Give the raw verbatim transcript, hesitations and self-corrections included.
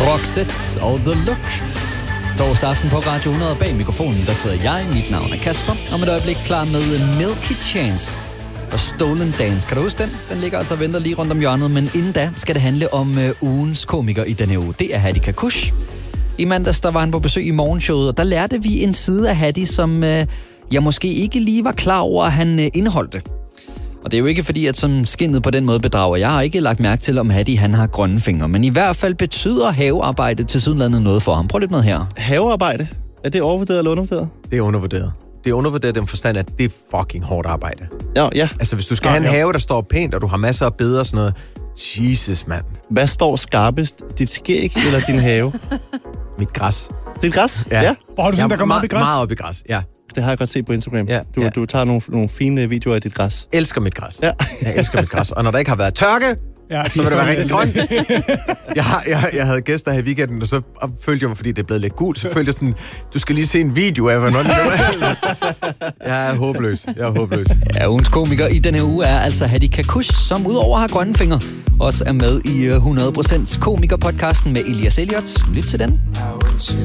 Roxette og The Look. Torsdag aften på Radio hundrede. Bag mikrofonen, der sidder jeg. Mit navn er Kasper. Og med et øjeblik klar med Milky Chance og Stolen Dance. Kan du huske den? Den ligger altså og venter lige rundt om hjørnet. Men inden da skal det handle om øh, ugens komiker i denne uge. Det er Hattie Kakush. I mandags der var han på besøg i morgenshowet, og der lærte vi en side af Hattie, som øh, jeg måske ikke lige var klar over, at han øh, indeholdte. Og det er jo ikke fordi, at som skinnet på den måde bedrager. Jeg har ikke lagt mærke til, om Hattie han har grønne fingre. Men i hvert fald betyder havearbejde til sydenlandet noget for ham. Prøv lidt med her. Havearbejde? Er det overvurderet eller undervurderet? Det er undervurderet. Det er undervurderet den forstand, at det er fucking hårdt arbejde. Ja, ja. Altså, hvis du skal ja, have en ja. have, der står pænt, og du har masser af beder og sådan noget. Jesus, mand. Hvad står skarpest? Dit skæg eller din have? Mit græs. Dit græs? Ja. ja. Og har du sådan, der kommer op i græs? Meget op i græs, ja. Det har jeg godt set på Instagram. Ja, du, ja. du tager nogle, nogle fine videoer af dit græs. Elsker mit græs. Ja. Jeg elsker mit græs. Og når der ikke har været tørke, ja, så vil det være rigtig grønt. Jeg, har, jeg, jeg havde gæster her i weekenden, og så følte jeg mig, fordi det er blevet lidt gult, så følte jeg sådan, du skal lige se en video af, hvordan det var. Jeg er håbløs. Jeg er håbløs. Ja, ugens komiker i denne uge er altså Hattie Kakush, som udover har grønne fingre, også er med i hundrede procent komiker-podcasten med Elias Elliot. Lyt til den.